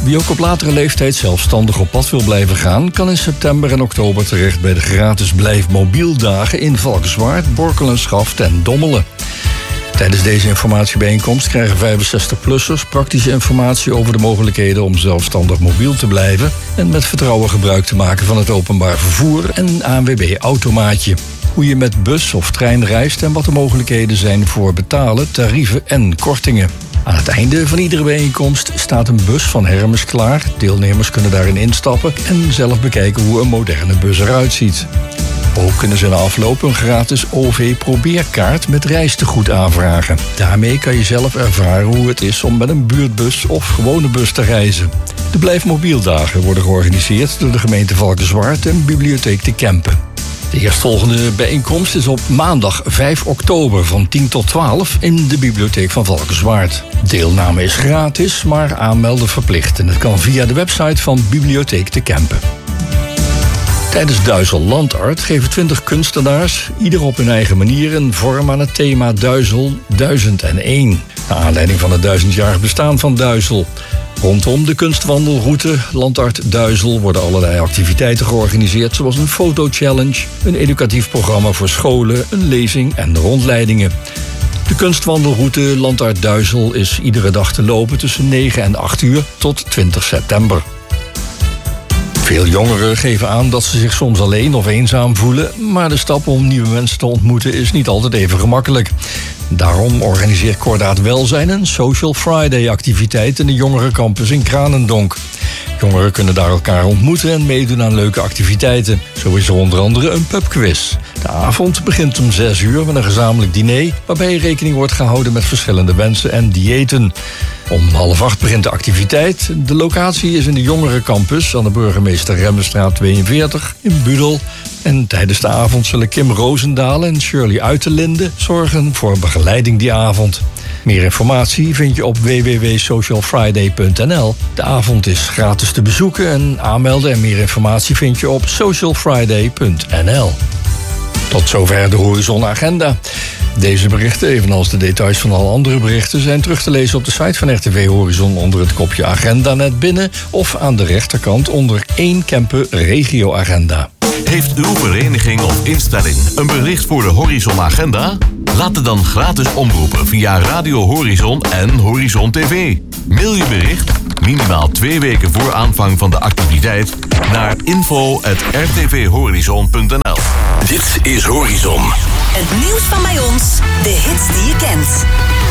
Wie ook op latere leeftijd zelfstandig op pad wil blijven gaan, kan in september en oktober terecht bij de gratis Blijfmobieldagen in Valkenswaard, Borkel en Schaft en Dommelen. Tijdens deze informatiebijeenkomst krijgen 65-plussers praktische informatie over de mogelijkheden om zelfstandig mobiel te blijven en met vertrouwen gebruik te maken van het openbaar vervoer en ANWB-automaatje. Hoe je met bus of trein reist en wat de mogelijkheden zijn voor betalen, tarieven en kortingen. Aan het einde van iedere bijeenkomst staat een bus van Hermes klaar. Deelnemers kunnen daarin instappen en zelf bekijken hoe een moderne bus eruit ziet. Ook kunnen ze na afloop een gratis OV-probeerkaart met reistegoed aanvragen. Daarmee kan je zelf ervaren hoe het is om met een buurtbus of gewone bus te reizen. De Blijfmobieldagen worden georganiseerd door de gemeente Valkenswaard en Bibliotheek De Kempen. De eerstvolgende bijeenkomst is op maandag 5 oktober van 10 tot 12 in de bibliotheek van Valkenswaard. Deelname is gratis, maar aanmelden verplicht. En het kan via de website van Bibliotheek De Kempen. Tijdens Duizel Landart geven 20 kunstenaars, ieder op hun eigen manier, een vorm aan het thema Duizel 1001. Naar aanleiding van het 1000-jarig bestaan van Duizel. Rondom de kunstwandelroute Landart Duizel worden allerlei activiteiten georganiseerd, zoals een fotochallenge, een educatief programma voor scholen, een lezing en rondleidingen. De kunstwandelroute Landart Duizel is iedere dag te lopen tussen 9 en 8 uur tot 20 september. Veel jongeren geven aan dat ze zich soms alleen of eenzaam voelen, maar de stap om nieuwe mensen te ontmoeten is niet altijd even gemakkelijk. Daarom organiseert Kordaat Welzijn een Social Friday activiteit in de jongerencampus in Kranendonk. Jongeren kunnen daar elkaar ontmoeten en meedoen aan leuke activiteiten. Zo is er onder andere een pubquiz. De avond begint om 6 uur met een gezamenlijk diner, waarbij rekening wordt gehouden met verschillende wensen en diëten. Om 7:30 begint de activiteit. De locatie is in de jongerencampus aan de Burgemeester Remmenstraat 42 in Budel. En tijdens de avond zullen Kim Roosendaal en Shirley Uiterlinde zorgen voor begeleiding die avond. Meer informatie vind je op www.socialfriday.nl. De avond is gratis te bezoeken en aanmelden en meer informatie vind je op socialfriday.nl. Tot zover de Horizon Agenda. Deze berichten, evenals de details van alle andere berichten, zijn terug te lezen op de site van RTV Horizon onder het kopje Agenda net binnen of aan de rechterkant onder 1 Kempen Regio Agenda. Heeft uw vereniging of instelling een bericht voor de Horizon Agenda? Laat het dan gratis omroepen via Radio Horizon en Horizon TV. Mail je bericht, minimaal 2 weken voor aanvang van de activiteit, naar info@rtvhorizon.nl. Dit is Horizon. Het nieuws van bij ons, de hits die je kent.